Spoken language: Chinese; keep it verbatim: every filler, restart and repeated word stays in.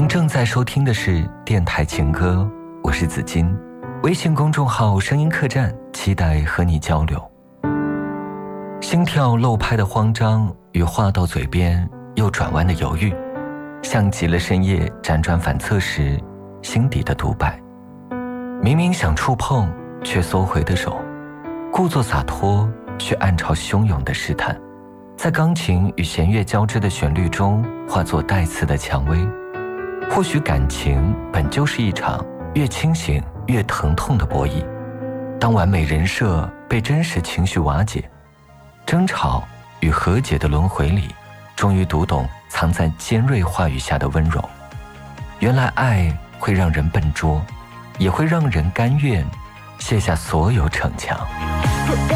您正在收听的是电台情歌，我是子金，微信公众号声音客栈，期待和你交流。心跳漏拍的慌张与话到嘴边又转弯的犹豫，像极了深夜辗转反侧时心底的独白。明明想触碰却缩回的手，故作洒脱却暗潮汹涌的试探，在钢琴与弦乐交织的旋律中化作带刺的蔷薇。或许感情本就是一场越清醒越疼痛的博弈，当完美人设被真实情绪瓦解，争吵与和解的轮回里，终于读懂藏在尖锐话语下的温柔。原来爱会让人笨拙，也会让人甘愿卸下所有逞强。